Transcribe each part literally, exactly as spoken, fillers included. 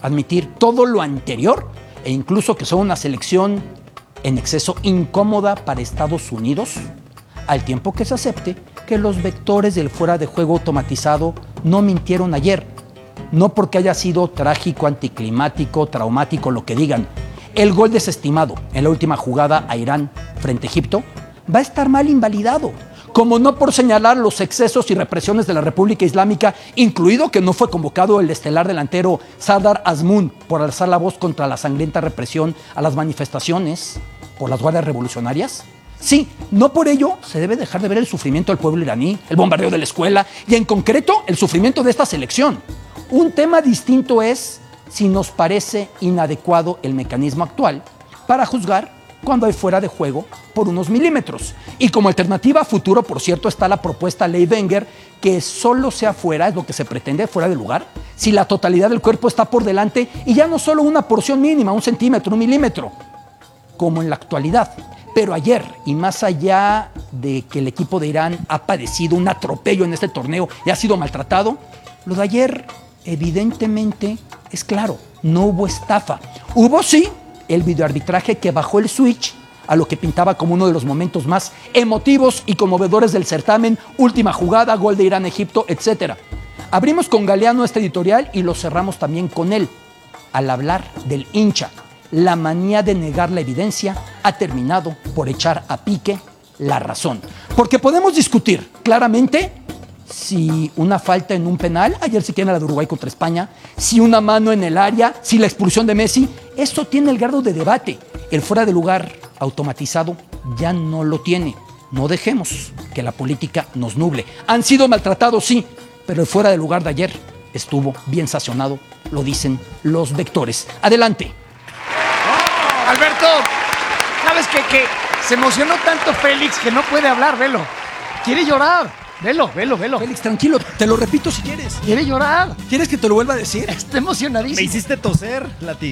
admitir todo lo anterior e incluso que son una selección en exceso incómoda para Estados Unidos, al tiempo que se acepte que los vectores del fuera de juego automatizado no mintieron ayer. No porque haya sido trágico, anticlimático, traumático, lo que digan. El gol desestimado en la última jugada a Irán frente a Egipto va a estar mal invalidado, como no por señalar los excesos y represiones de la República Islámica, incluido que no fue convocado el estelar delantero Sardar Azmoun por alzar la voz contra la sangrienta represión a las manifestaciones por las guardias revolucionarias. Sí, no por ello se debe dejar de ver el sufrimiento del pueblo iraní, el bombardeo de la escuela y en concreto el sufrimiento de esta selección. Un tema distinto es si nos parece inadecuado el mecanismo actual para juzgar cuando hay fuera de juego por unos milímetros. Y como alternativa a futuro, por cierto, está la propuesta Ley Wenger, que solo sea fuera, es lo que se pretende, fuera de lugar, si la totalidad del cuerpo está por delante y ya no solo una porción mínima, un centímetro, un milímetro, como en la actualidad. Pero ayer, y más allá de que el equipo de Irán ha padecido un atropello en este torneo y ha sido maltratado, lo de ayer evidentemente es claro, no hubo estafa. Hubo sí el videoarbitraje que bajó el switch a lo que pintaba como uno de los momentos más emotivos y conmovedores del certamen, última jugada, gol de Irán-Egipto, etcétera. Abrimos con Galeano este editorial y lo cerramos también con él. Al hablar del hincha, la manía de negar la evidencia ha terminado por echar a pique la razón. Porque podemos discutir claramente si una falta en un penal, ayer sí que era la de Uruguay contra España, si una mano en el área, si la expulsión de Messi, esto tiene el grado de debate. El fuera de lugar automatizado ya no lo tiene. No dejemos que la política nos nuble. Han sido maltratados, sí, pero el fuera de lugar de ayer estuvo bien sancionado, lo dicen los vectores. Adelante. Oh, Alberto, ¿sabes qué? Que se emocionó tanto Félix que no puede hablar, velo. Quiere llorar. Velo, velo, velo. Félix, tranquilo, te lo repito si quieres. Quiere llorar. ¿Quieres que te lo vuelva a decir? Está emocionadísimo. Me hiciste toser, Lati.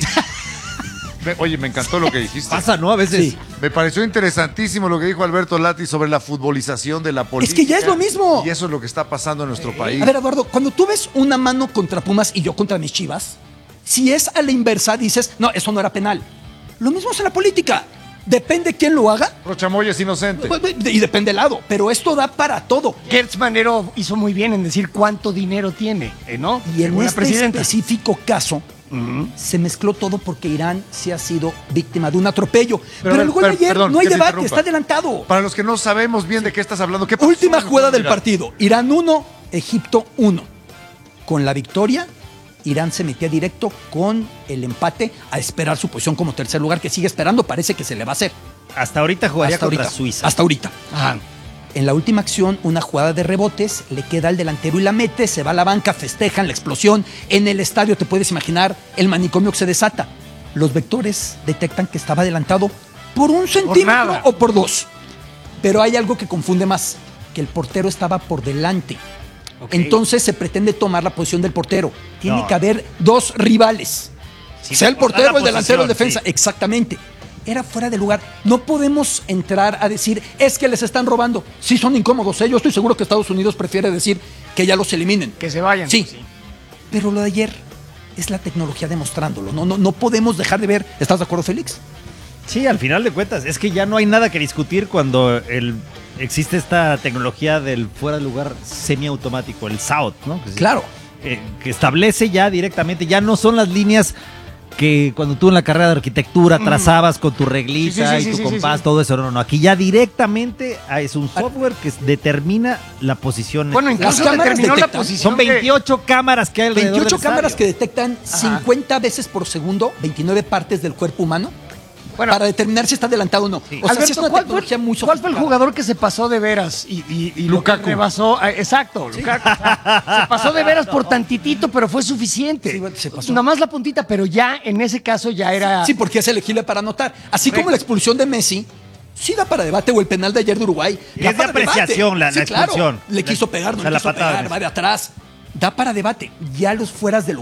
Me- Oye, me encantó lo que dijiste. Pasa, ¿no? A veces. Sí. Me pareció interesantísimo lo que dijo Alberto Lati sobre la futbolización de la política. Es que ya es lo mismo. Y eso es lo que está pasando en nuestro país. A ver, Eduardo, cuando tú ves una mano contra Pumas y yo contra mis Chivas, si es a la inversa, dices, no, eso no era penal. Lo mismo es en la política. Depende quién lo haga Rochamoya es inocente. y depende del lado, pero esto da para todo. Gertz Manero hizo muy bien en decir cuánto dinero tiene, ¿eh, ¿no? Y en Según la este presidenta. específico caso, uh-huh, se mezcló todo porque Irán sí ha sido víctima de un atropello. Pero, Pero, el gol de per- ayer perdón, no hay que te debate, interrumpa. está adelantado. Para los que no sabemos bien de qué estás hablando, ¿qué pasó? Última jugada del Mira, partido. Irán uno, Egipto uno. Con la victoria, Irán se metía directo con el empate a esperar su posición como tercer lugar, que sigue esperando, parece que se le va a hacer. Hasta ahorita jugaría Hasta contra ahorita. Suiza. Hasta ahorita. Ajá. En la última acción, una jugada de rebotes, le queda al delantero y la mete, se va a la banca, festejan la explosión. En el estadio, te puedes imaginar, el manicomio que se desata. Los vectores detectan que estaba adelantado por un centímetro nada. o por dos. Pero hay algo que confunde más, que el portero estaba por delante. Ok. Entonces se pretende tomar la posición del portero. Tiene No. que haber dos rivales. Sí, sea el recordar portero o la el delantero o el posición, defensa. sí. Exactamente. Era fuera de lugar. No podemos entrar a decir, es que les están robando. Sí, son incómodos. ¿eh? Yo estoy seguro que Estados Unidos prefiere decir que ya los eliminen. Que se vayan. Sí. Pero lo de ayer es la tecnología demostrándolo. No, no, no podemos dejar de ver. ¿Estás de acuerdo, Félix? Sí, al final de cuentas, es que ya no hay nada que discutir cuando el, existe esta tecnología del fuera de lugar semiautomático, el S A O T, ¿no? Que es- Claro. eh, que establece ya directamente, ya no son las líneas que cuando tú en la carrera de arquitectura trazabas con tu reglita Sí, sí, sí, y tu sí, sí, compás, sí. todo eso, no, no, aquí ya directamente ah, es un software que determina la posición. Bueno, Las incluso cámaras determinó la detectan. posición Son de- veintiocho cámaras que hay alrededor veintiocho del cámaras que estadio. detectan cincuenta veces por segundo, veintinueve partes del cuerpo humano, Bueno, para determinar si está adelantado o no. Sí. O sea, sí es Alberto, una ¿cuál, fue, tecnología muy cuál fue el sofisticada. jugador que se pasó de veras y, y, y lo que Lukaku. rebasó? Ah, exacto, Lukaku. O sea, se pasó de veras por tantitito, pero fue suficiente. Sí, bueno, se pasó. Nada más la puntita, pero ya en ese caso ya era. Sí, porque es elegible para anotar. Así como la expulsión de Messi, sí da para debate, o el penal de ayer de Uruguay. Y da es de para debate. apreciación la- la claro. expulsión. Le quiso La- pegar, no o sea, le la quiso patada. pegar, va de atrás. Da para debate. Ya los fueras de lugar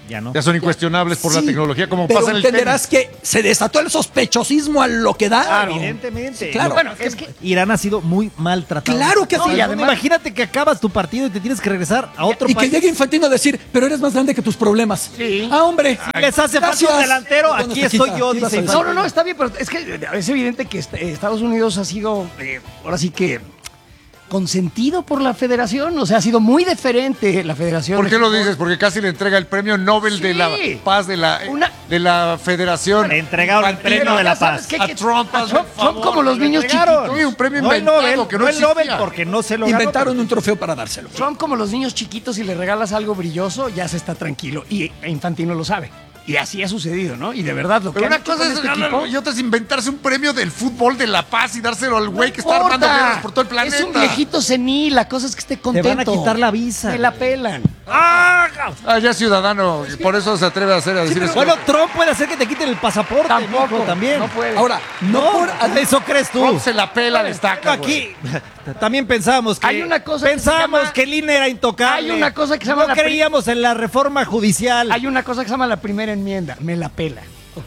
Ya no. Ya son incuestionables por la Sí, tecnología, como pero pasa en el entenderás tenis. que se desató el sospechosismo a lo que da. Claro, ¿no? evidentemente. Sí, claro. Bueno, es que Irán ha sido muy maltratado. Claro que No, sí. y Además- imagínate que acabas tu partido y te tienes que regresar a otro Y que país. llegue Infantino a decir, pero eres más grande que tus problemas. Sí. Ah, hombre. Les hace falta Gracias. un delantero, ¿Dónde aquí te estoy quita? yo, ¿Qué ibas a dice decir? No, no, no, está bien, pero es que es evidente que est- Estados Unidos ha sido, eh, ahora sí que, consentido por la federación. O sea, ha sido muy deferente la federación. ¿Por de qué lo fútbol. dices? Porque casi le entrega el premio Nobel de la Sí. Paz de la, Una- de la Federación. Le entregaron el Infantino. premio de la Ya sabes paz. que- A que- Trump, a hazme Trump el son favor, como los le niños entregaron. chiquitos. Sí, un premio No el inventado Nobel, que no no, el Nobel existía. porque no se lo ganó. Inventaron un trofeo para dárselo. Trump, como los niños chiquitos, si le regalas algo brilloso, ya se está tranquilo. Y Infantino lo sabe. Y así ha sucedido, ¿no? Y de verdad, lo Pero que una han hecho cosa con es este ganarlo equipo- y otra es inventarse un premio del fútbol de la paz y dárselo al güey que está importa. armando guerras por todo el planeta. Es un viejito senil, la cosa es que esté contento. van a quitar la visa. Te la pelan. Ah, ya es ciudadano, y por eso se atreve a hacer a decir eso. Bueno, Trump puede hacer que te quiten el pasaporte. Tampoco, mijo, también. no puede. Ahora, no, No, por... eso crees tú. Trump se la pela, destaca. Pero aquí también pensábamos que Hay una cosa que se pensábamos llama- que el I N E era intocable. Hay una cosa que se llama no la pri- creíamos en la reforma judicial. Hay una cosa que se llama la primera enmienda. Me la pela. Ok.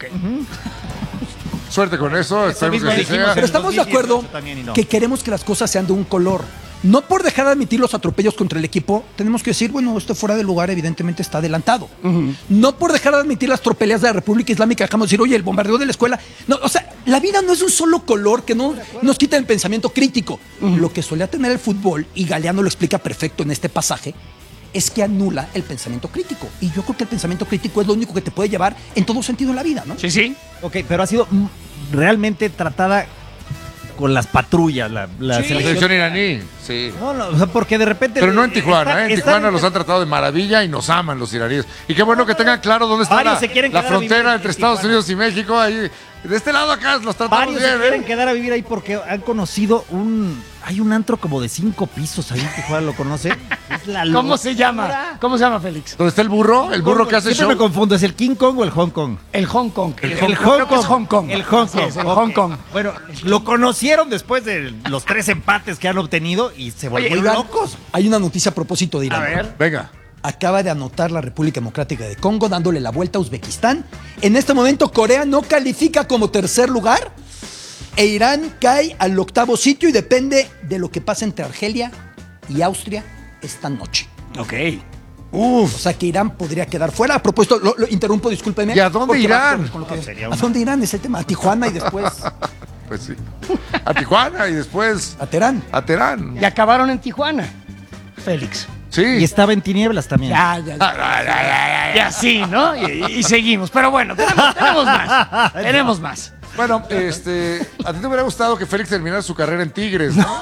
Suerte con eso, esperemos mismo que así dijimos sea. Pero estamos de dos mil dieciocho acuerdo también y no. que queremos que las cosas sean de un color. No por dejar de admitir los atropellos contra el equipo, tenemos que decir, bueno, esto fuera de lugar evidentemente está adelantado. No por dejar de admitir las tropelías de la República Islámica, dejamos de decir, oye, el bombardeo de la escuela. No, o sea, la vida no es un solo color que no nos quita el pensamiento crítico. Lo que solía tener el fútbol, y Galeano lo explica perfecto en este pasaje, es que anula el pensamiento crítico. Y yo creo que el pensamiento crítico es lo único que te puede llevar en todo sentido en la vida, ¿no? Sí, sí. Ok, pero ha sido mm, realmente tratada con las patrullas la, la La selección. selección iraní, sí. No, no, o sea, porque de repente. Pero no en Tijuana, están- ¿eh? En están- Tijuana los han tratado de maravilla y nos aman los iraníes. Y qué bueno que tengan claro dónde está Varios la, se quieren la quedar a vivir frontera en entre Estados Tijuana. Unidos y México. Ahí, de este lado acá los tratamos Varios se bien, quieren ¿eh? quedar a vivir ahí porque han conocido un. Hay un antro como de cinco pisos ahí en Tijuana, ¿lo conoce? Es la ¿Cómo locura. se llama? ¿Cómo se llama, Félix? ¿Dónde está el burro? El burro que hace Siempre show. me confundo, ¿es el King Kong o el Hong Kong? El Hong Kong. El, Hong- Hong creo que Kong. es Hong Kong. El Hong Así Kong. es, el ok. Hong Kong. Bueno, lo conocieron después de los tres empates que han obtenido y se volvieron Oigan, locos. hay una noticia a propósito de Irán. A ver. Venga. Acaba de anotar la República Democrática de Congo dándole la vuelta a Uzbekistán. En este momento Corea no califica como tercer lugar e Irán cae al octavo sitio y depende de lo que pase entre Argelia y Austria esta noche. Ok. O sea que Irán podría quedar fuera. A propósito, lo, lo interrumpo, discúlpeme. ¿Y a dónde porque Irán? va con lo que- No, sería ¿A una- dónde Irán? Es el tema. A Tijuana y después Pues sí. A Tijuana y después a Teherán. a Teherán. Y acabaron en Tijuana. Félix. Sí. Y estaba en tinieblas también. Ya, ya, ya. Ah, ah, ah, ah, ah. Y así, ¿no? Y, y seguimos. Pero bueno, tenemos, tenemos más. Tenemos más. Bueno, este, a ti te hubiera gustado que Félix terminara su carrera en Tigres, ¿no?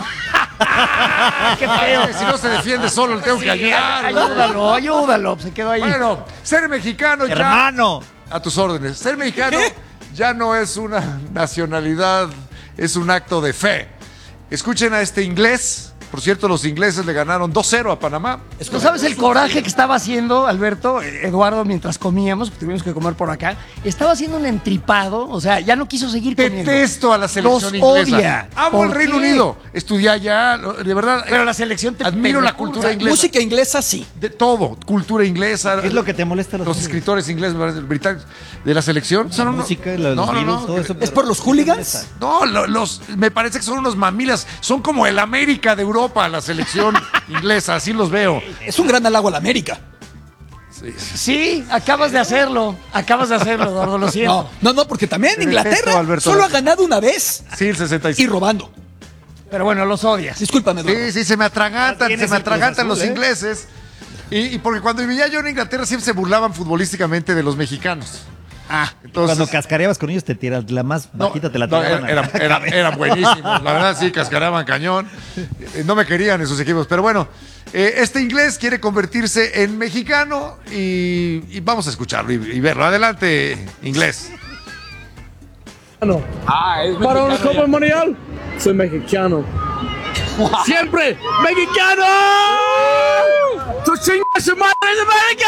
Qué feo. Si no se defiende solo, le tengo que ayudar. Ayúdalo, ayúdalo. Se quedó ahí. Bueno, ser mexicano ya. Hermano. A tus órdenes. Ser mexicano ya no es una nacionalidad, es un acto de fe. Escuchen a este inglés. Por cierto, los ingleses le ganaron dos cero a Panamá. ¿Tú sabes el coraje que estaba haciendo Alberto, eh, Eduardo, mientras comíamos? Porque tuvimos que comer por acá. Estaba haciendo un entripado, o sea, ya no quiso seguir comiendo. Detesto a la selección Los inglesa. odia. Amo el ¿Por Reino qué? Unido. Estudié allá, de verdad. Pero la selección te Admiro te la repulsa. cultura inglesa. Música inglesa sí. De todo, cultura inglesa. ¿Qué es lo que te molesta a los Los ingleses? escritores ingleses, británicos de la selección son La unos- música, los no, no, Beatles, no, todo eso. ¿Es por los hooligans? No, lo- los, me parece que son unos mamilas. Son como el América de Europa, la selección inglesa, así los veo. Es un gran halago a la América. Sí, acabas de hacerlo. Acabas de hacerlo, Eduardo, lo siento. No, no, no, porque también Te Inglaterra detesto, Alberto. solo ha ganado una vez Sí, el sesenta y y seis. robando. Pero bueno, los odias. Discúlpame, Eduardo. Sí, sí, se me atragantan, Tienes se me el Cruz atragantan Azul, los ¿eh? ingleses. Y, y porque cuando vivía yo en Inglaterra siempre se burlaban futbolísticamente de los mexicanos. Ah, Entonces, Cuando cascareabas con ellos te tiras la más no, bajita, te la no, tiraban. era- era- era- eran buenísimos. La verdad, sí, cascareaban cañón. Eh, No me querían en sus equipos. Pero bueno, eh, este inglés quiere convertirse en mexicano y, y vamos a escucharlo y, y verlo. Adelante, inglés. Para una Copa Mundial, soy mexicano. ¡Siempre mexicano! ¡Tu chinga su madre de América!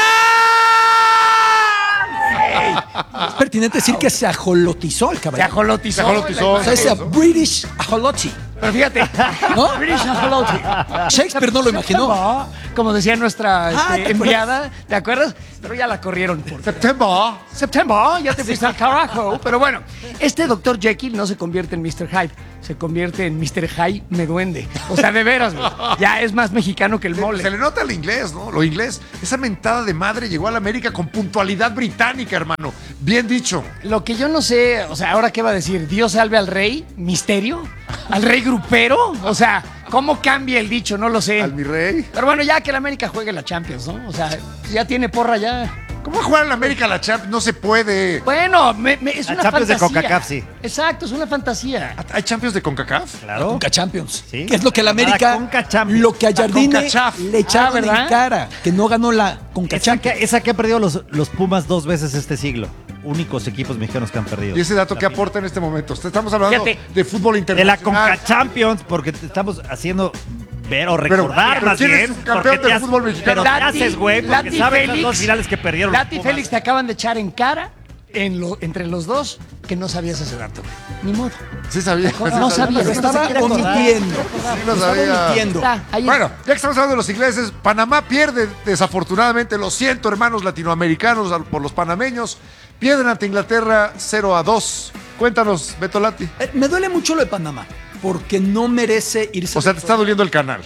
Es pertinente decir que se ajolotizó el te caballero. ajolotizó. Se ajolotizó. O sea, ese British ajoloti. Pero fíjate, ¿No? British Floating. Shakespeare no lo imaginó. No, como decía nuestra Ah, este, ¿te acuerdas? enviada, ¿te acuerdas? Pero ya la corrieron por September. September, ya te fuiste al carajo. Pero bueno, este doctor Jekyll no se convierte en mister Hyde, se convierte en mister Hyde me duende. O sea, de veras, güey, ya es más mexicano que el mole. Se le nota el inglés, ¿no? Lo inglés. Esa mentada de madre llegó a la América con puntualidad británica, hermano. Bien dicho. Lo que yo no sé, o sea, ¿ahora qué va a decir? ¿Dios salve al rey? ¿Misterio? ¿Al rey grupero? O sea, ¿cómo cambia el dicho? No lo sé. Al mi rey. Pero bueno, ya que la América juegue la Champions, ¿no? O sea, ya tiene porra ya. ¿Cómo va a jugar en la América la Champions? No se puede. Bueno, me- me- es La una Champions de fantasía. CONCACAF, sí. Exacto, es una fantasía. ¿Hay Champions de CONCACAF? Claro. Conca Champions. Sí. Que es lo que la La América, Conca Champions. lo que a La Jardine CONCACHAF. le echaron Ah, ¿verdad? en cara, que no ganó la Conca Esa que, Champions. esa que ha perdido los, los Pumas dos veces este siglo. Únicos equipos mexicanos que han perdido. ¿Y ese dato La qué final. aporta en este momento? Estamos hablando Fíjate. de fútbol De la internacional. Conca Champions, porque te estamos haciendo ver o Pero, recordar pero más ¿quién es bien. un campeón porque del te has- fútbol mexicano? Pero te Lati- haces, güey, porque Lati sabes las Félix- dos finales que perdieron los Lati y Pumas. Félix te acaban de echar en cara en lo, entre los dos que no sabías ese dato. Ni modo. Sí sabía. No sabía. Lo estaba No se quiere acordar. omitiendo. Sí Lo lo estaba sabía. omitiendo. Está, ahí Bueno, ya que estamos hablando de los ingleses, Panamá pierde desafortunadamente, lo siento hermanos latinoamericanos al- por los panameños, pierden ante Inglaterra cero a dos. Cuéntanos, Beto Lati. Eh, Me duele mucho lo de Panamá, porque no merece irse. O sea, te está doliendo el canal.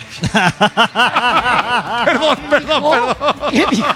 perdón, perdón, Oh, perdón. ¿qué dijo?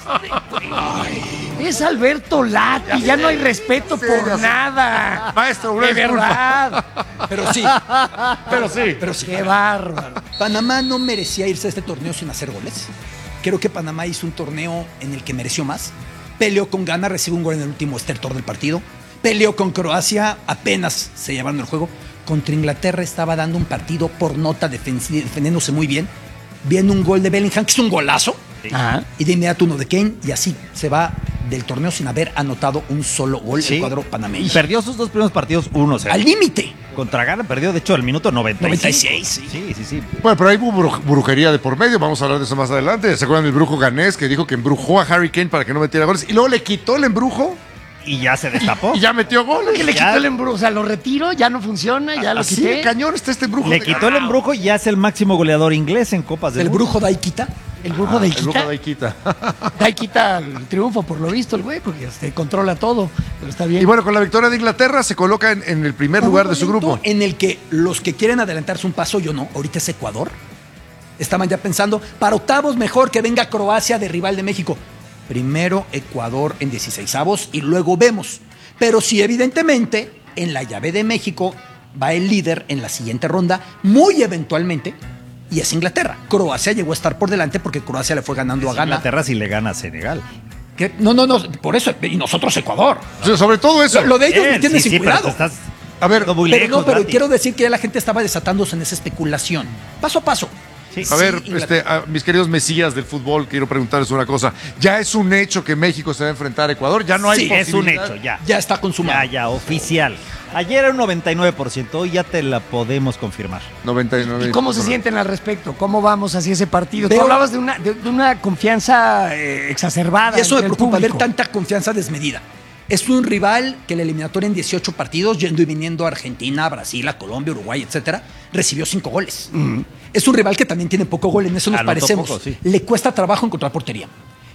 Ay, es Alberto Lati, ya no hay respeto Sí, por ya sé. nada. Maestro, una de disculpa. verdad. Pero sí, Pero sí. pero sí. Qué bárbaro. Panamá no merecía irse a este torneo sin hacer goles. Creo que Panamá hizo un torneo en el que mereció más. Peleó con Ghana, recibe un gol en el último estertor del partido. Peleó con Croacia, apenas se llevaron el juego. Contra Inglaterra estaba dando un partido por nota, defensi- defendiéndose muy bien. Viene un gol de Bellingham, que es un golazo. Ajá. Y de inmediato uno de Kane, y así se va del torneo sin haber anotado un solo gol Sí. el cuadro Y panameño. perdió sus dos primeros partidos uno cero. Al límite. Contra Ghana perdió, de hecho, al minuto noventa y cinco. noventa y seis, sí. Sí, sí, sí. Bueno, pero hay bru- brujería de por medio, vamos a hablar de eso más adelante. ¿Se acuerdan del brujo ganés que dijo que embrujó a Harry Kane para que no metiera goles? Y luego le quitó el embrujo Y ya se destapó. y ya metió goles. Que le Ya. quitó el embrujo, o sea, lo retiro, ya no funciona, ya lo Así quité. de cañón está este embrujo. Le de quitó el ganado. embrujo y ya es el máximo goleador inglés en Copas del El Mundo. brujo Daikita. El brujo de El brujo Iquita. de Iquita. De ahí quita el triunfo, por lo visto, el güey, porque este, controla todo. Pero está bien. Y bueno, con la victoria de Inglaterra se coloca en, en el primer lugar de su Hubo un grupo. momento en el que los que quieren adelantarse un paso, yo no, ahorita es Ecuador. Estaban ya pensando, para octavos mejor que venga Croacia de rival de México. Primero Ecuador en dieciseisavos y luego vemos. Pero sí, evidentemente, en la llave de México va el líder en la siguiente ronda, muy eventualmente, y es Inglaterra. Croacia llegó a estar por delante porque Croacia le fue ganando a Ghana. Inglaterra si le gana a Senegal. Que- no, no, no, por eso, y nosotros Ecuador. O sea, sobre todo eso. Lo, lo de ellos Bien, me tiene sí, sin sí, pero cuidado. te estás A ver, yendo muy Pero lejos, no, pero Lati. quiero decir que ya la gente estaba desatándose en esa especulación. Paso a paso. Sí. A ver, Sí, este, a mis queridos mesías del fútbol, quiero preguntarles una cosa. ¿Ya es un hecho que México se va a enfrentar a Ecuador? ¿Ya no hay Sí, Es un posibilidad? hecho, ya. Ya está consumado. Ya, ya, oficial. Ayer era un noventa y nueve por ciento, hoy ya te la podemos confirmar. noventa y nueve. ¿Y cómo se sienten al respecto? ¿Cómo vamos hacia ese partido? Tú Veo- hablabas de una, de, de una confianza eh, exacerbada. Y eso me entre el preocupa, ver público. tanta confianza desmedida. Es un rival que la eliminatoria en dieciocho partidos, yendo y viniendo a Argentina, a Brasil, a Colombia, Uruguay, etcétera, recibió cinco goles. Es un rival que también tiene poco gol, en eso nos Anotó parecemos. poco, sí. Le cuesta trabajo encontrar portería.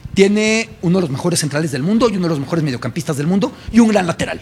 Tiene uno de los mejores centrales del mundo y uno de los mejores mediocampistas del mundo y un gran lateral.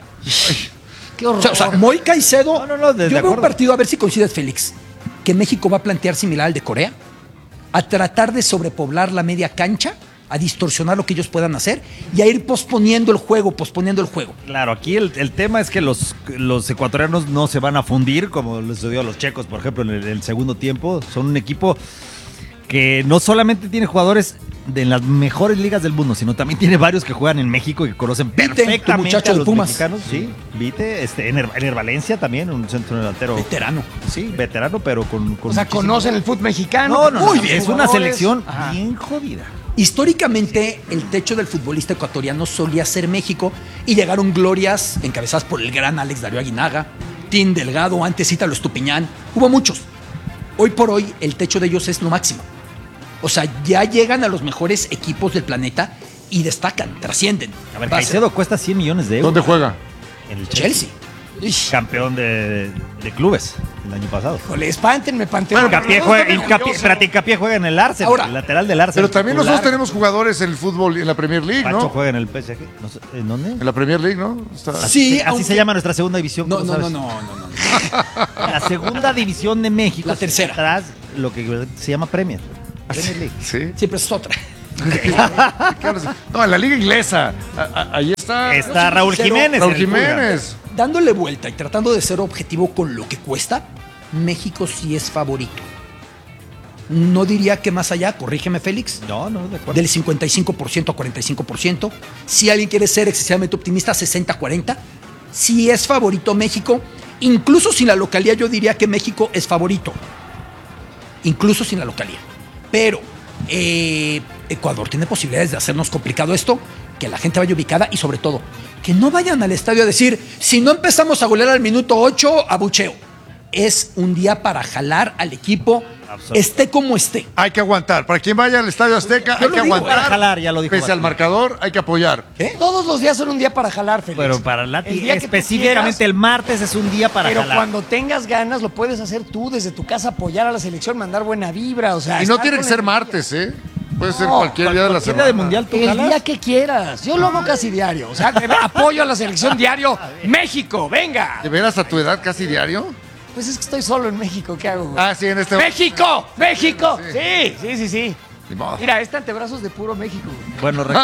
Qué O horror. sea, o sea, Moy Caicedo. No, no, no, de- yo de veo un acuerdo. partido, a ver si coincides, Félix, que México va a plantear similar al de Corea, a tratar de sobrepoblar la media cancha, a distorsionar lo que ellos puedan hacer y a ir posponiendo el juego, posponiendo el juego. Claro, aquí el, el tema es que los, los ecuatorianos no se van a fundir, como les sucedió a los checos, por ejemplo, en el, el segundo tiempo. Son un equipo que no solamente tiene jugadores de las mejores ligas del mundo, sino también tiene varios que juegan en México y que conocen Vite, tu perfectamente muchacho a de los Pumas. mexicanos. Sí, Vite, este, Ener, Ener Valencia también, un centro delantero. Veterano. Sí, veterano, pero con, con O sea, muchísimo- conocen el fútbol mexicano. No, no, no, Muy es una jugadores. selección Ajá. bien jodida. Históricamente, el techo del futbolista ecuatoriano solía ser México y llegaron glorias encabezadas por el gran Alex Darío Aguinaga, Tim Delgado, antes Ítalo Estupiñán. Hubo muchos. Hoy por hoy, el techo de ellos es lo máximo. O sea, ya llegan a los mejores equipos del planeta y destacan, trascienden. A ver, Va a ser Caicedo cuesta cien millones de euros. ¿Dónde juega? En el Chelsea. campeón de, de clubes el año pasado. Híjole, espántenme, Panteón. Bueno, Hincapié No, juega, está Hincapié, orgulloso. pero Hincapié juega en el Arsenal, Ahora, el lateral del Arsenal. Pero también titular. nosotros tenemos jugadores en el fútbol y en la Premier League, Pancho ¿no? juega en el P S G. No sé, ¿en dónde? En la Premier League, ¿no? Está- Sí, así aunque- se llama nuestra segunda división. No, ¿cómo no, no, sabes? no, no, no, no. La segunda división de México. La tercera. Tras lo que se llama Premier. Premier League. Sí. Sí, pero es otra. ¿Qué hablas? No, en la liga inglesa. A- a- ahí está. Está Raúl sincero, Jiménez. Raúl en el Fulham. Jiménez. Dándole vuelta y tratando de ser objetivo con lo que cuesta, México sí es favorito. No diría que más allá, corrígeme Félix, No, no, de acuerdo. del cincuenta y cinco por ciento a cuarenta y cinco por ciento. Si alguien quiere ser excesivamente optimista, sesenta a cuarenta. Si es favorito México, incluso sin la localía, yo diría que México es favorito. Incluso sin la localía. Pero eh, Ecuador tiene posibilidades de hacernos complicado esto, que la gente vaya ubicada y sobre todo, que no vayan al estadio a decir, si no empezamos a golear al minuto ocho, abucheo. Es un día para jalar al equipo, Absolutamente. esté como esté. Hay que aguantar. Para quien vaya al Estadio Azteca, Yo hay lo que digo, aguantar. para jalar, ya lo dijo Pese al Martín. marcador, hay que apoyar. ¿Eh? Todos los días son un día para jalar, Félix. Pero para El Lati, día que tú específicamente quieras. el martes es un día para Pero jalar. cuando tengas ganas, lo puedes hacer tú desde tu casa, apoyar a la selección, mandar buena vibra. O sea, Y no estar tiene que con ser la- martes, ¿eh? Puede ser No, cualquier día de la Cualquier semana. día de mundial tú El jalas. día que quieras. Yo lo hago casi diario. O sea, de- apoyo a la selección diario. México, venga. ¿De veras a tu edad casi diario? Pues es que estoy solo en México. ¿Qué hago? güey? Ah, sí, en este ¡México! ¡México! Sí, sí, sí, sí. Ni modo. Mira, este antebrazo es de puro México. Bueno, re-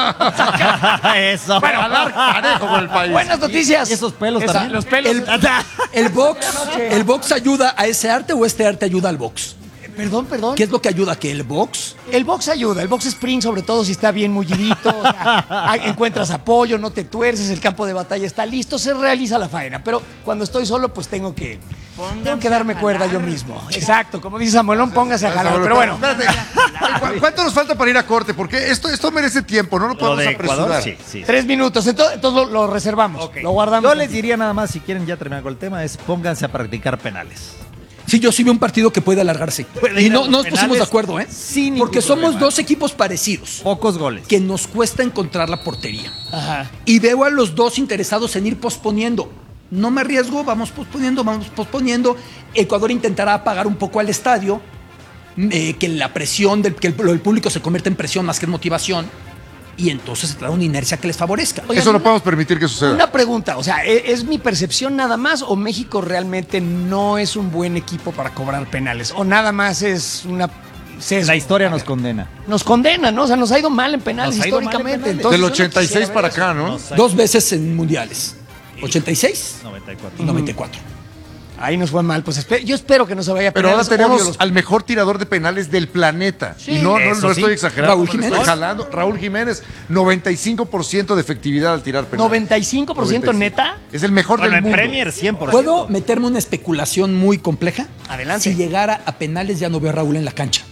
eso. Bueno, Jalar parejo con el país. buenas noticias. Y esos pelos Esa- también. Los pelos. El, el box, ¿El box ayuda a ese arte o este arte ayuda al box? Perdón, perdón. ¿Qué es lo que ayuda? ¿Que el box? El box ayuda, el box sprint, sobre todo si está bien mullidito, o sea, hay- encuentras apoyo, no te tuerces, el campo de batalla está listo, se realiza la faena. Pero cuando estoy solo, pues tengo que, tengo que darme cuerda yo mismo. Exacto, como dice Samuelón, póngase a jalar. Pero bueno, Espérate. ¿Cu- ¿Cuánto nos falta para ir a corte? Porque esto, esto merece tiempo, no lo Lo podemos de apresurar. Ecuador, sí, sí. tres minutos, entonces, entonces lo, lo reservamos, Ok. lo guardamos. Yo les diría nada más, si quieren ya terminar con el tema, es pónganse a practicar penales. Sí, yo sí veo un partido que puede alargarse. Puede Y ir a no, los no nos pusimos penales de acuerdo, ¿eh? sin ningún Porque somos problema. dos equipos parecidos, Pocos goles. que nos cuesta encontrar la portería. Ajá. Y veo a los dos interesados en ir posponiendo. No me arriesgo, vamos posponiendo, vamos posponiendo. Ecuador intentará apagar un poco al estadio, eh, que la presión, del, que el, el público se convierta en presión más que en motivación, y entonces se trae una inercia que les favorezca. Oigan, Eso no una- podemos permitir que suceda. Una pregunta, o sea, ¿e- ¿es mi percepción nada más o México realmente no es un buen equipo para cobrar penales? ¿O nada más es una sesgo? La historia nos condena. Nos condena, ¿no? O sea, nos ha ido mal en penales Nos ha ido mal en históricamente. penales. Entonces, Del yo no ochenta y seis quisiera para ver eso. acá, ¿no? Nos- Dos veces en mundiales. ochenta y seis noventa y cuatro. y noventa y cuatro. Ahí nos fue mal. Pues espe- yo espero que no se vaya a Pero ahora penales. tenemos Odio los- al mejor tirador de penales del planeta. Sí, y no, no, eso no sí. estoy exagerando. Raúl no le Jiménez. Estoy jalando. Raúl Jiménez, noventa y cinco por ciento de efectividad al tirar penales. noventa y cinco por ciento neta. Es el mejor Bueno, del en mundo. Premier cien por ciento. ¿Puedo meterme una especulación muy compleja? Adelante. Si llegara a penales ya no veo a Raúl en la cancha.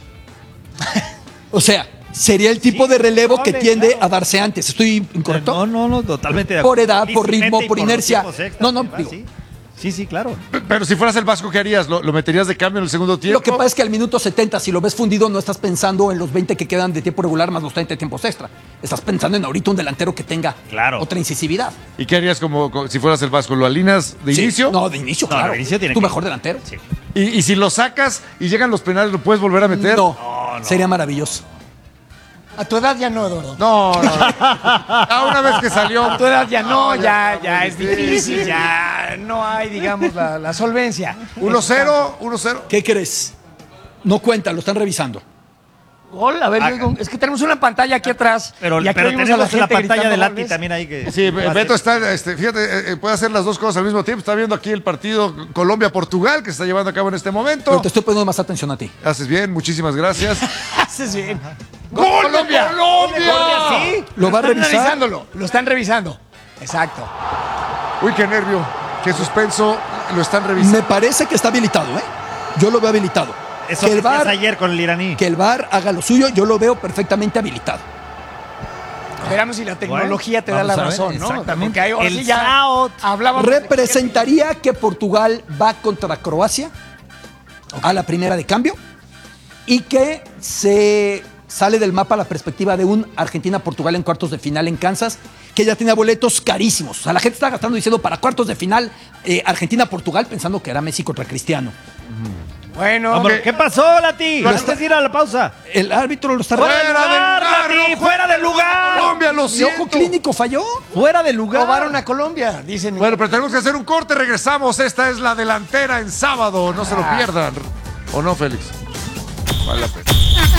O sea, sería el tipo de relevo que probable, tiende claro. a darse antes. ¿Estoy incorrecto? No, no, no, totalmente de Por acuerdo. edad, por ritmo, Físicamente y por los inercia. tiempos extras, No, no, ¿verdad? digo. Sí. Sí, sí, claro. P- Pero si fueras el Vasco, ¿qué harías? ¿Lo, lo meterías de cambio en el segundo tiempo? Lo que pasa es que al minuto setenta, si lo ves fundido, no estás pensando en los veinte que quedan de tiempo regular más los treinta de tiempos extra. Estás pensando en ahorita un delantero que tenga Claro. otra incisividad. ¿Y qué harías como, co- si fueras el Vasco? ¿Lo alineas de Sí. inicio? No, de inicio, No, claro. de inicio tiene tu que- mejor delantero. Sí. ¿Y, y si lo sacas y llegan los penales, ¿lo puedes volver a meter? No, sería maravilloso. A tu edad ya no, Eduardo. No, no. Ya una vez que salió. A tu edad ya no, ya, ya es muy difícil, ya no hay, digamos, la, la solvencia. uno cero, uno cero. ¿Qué crees? No cuenta, lo están revisando. Gol, a ver, yo digo, es que tenemos una pantalla aquí atrás. Pero, y aquí pero oímos a tenemos la, gente pantalla gritando de Lati goles. también ahí que... Sí, Beto está, este, fíjate, eh, eh, puede hacer las dos cosas al mismo tiempo. Está viendo aquí el partido Colombia-Portugal que se está llevando a cabo en este momento. Pero te estoy poniendo más atención a ti. Haces bien, muchísimas gracias. Haces bien. ¡Gol Colombia! ¡Colombia! Sí, Lo va a están revisar. revisándolo, lo están revisando. Exacto. Uy, qué nervio, qué suspenso, lo están revisando. Me parece que está habilitado, ¿eh? Yo lo veo habilitado. Eso que el decías VAR, ayer con el iraní. que el VAR haga lo suyo, yo lo veo perfectamente habilitado. Veremos si la tecnología te da la vamos a ver, razón, ¿no? exactamente. Porque ahí, ahora El sí ya Sao- hablábamos de- Representaría que Portugal va contra Croacia a la primera de cambio y que se sale del mapa la perspectiva de un Argentina-Portugal en cuartos de final en Kansas, que ya tenía boletos carísimos. O sea, la gente estaba gastando diciendo para cuartos de final eh, Argentina-Portugal pensando que era Messi contra Cristiano. Bueno, Hombre, ¿qué pasó, Lati? Lo ¿No está- estás ir a la pausa? El árbitro lo está... ¡Fuera de ¡Fuera del lugar, lugar, Lati! no, ¡Fuera de lugar! Colombia, lo Mi siento. ojo clínico falló. ¡Fuera de lugar! robaron a Colombia, dicen. Bueno, pero tenemos que hacer un corte, regresamos. Esta es la delantera en sábado, no se lo pierdan. ¿O no, Félix? Vale la pena.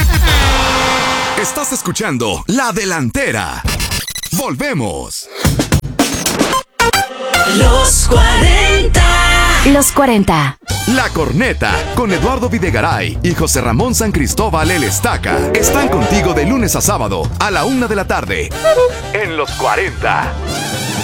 Estás escuchando La Delantera. Volvemos. Los cuarenta. Los cuarenta. La Corneta, con Eduardo Videgaray y José Ramón San Cristóbal El Estaca, están contigo de lunes a sábado a la una de la tarde. En Los cuarenta.